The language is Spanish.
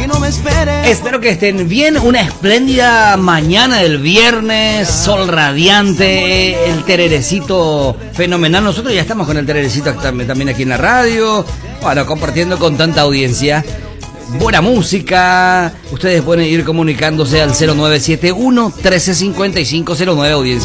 y no me esperes. Espero que estén bien. Una espléndida mañana del viernes, sol radiante, el tererecito fenomenal. Nosotros ya estamos con el tererecito también aquí en la radio. Bueno, compartiendo con tanta audiencia. Buena música. Ustedes pueden ir comunicándose al 0971 135509 audiencia.